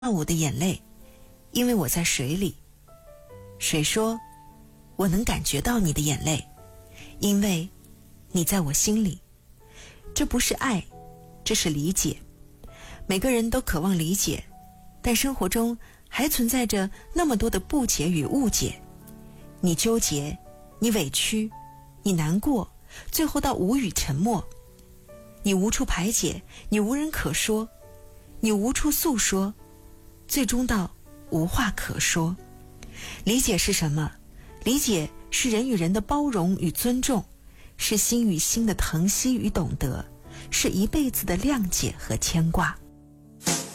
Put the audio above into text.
我的眼泪，因为我在水里。水说，我能感觉到你的眼泪，因为你在我心里。这不是爱，这是理解。每个人都渴望理解，但生活中还存在着那么多的不解与误解。你纠结，你委屈，你难过，最后到无语沉默。你无处排解，你无人可说，你无处诉说，最终到无话可说。理解是什么？理解是人与人的包容与尊重，是心与心的疼惜与懂得，是一辈子的谅解和牵挂。